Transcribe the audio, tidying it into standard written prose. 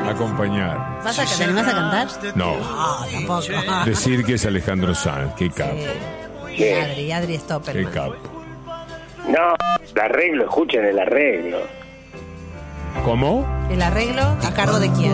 acompañar. ¿Te animás a cantar? No, Tampoco. decir que es Alejandro Sanz, qué capo, Y Adri es topper. qué capo. No, el arreglo, escuchen el arreglo. ¿Cómo? ¿El arreglo a cargo de quién?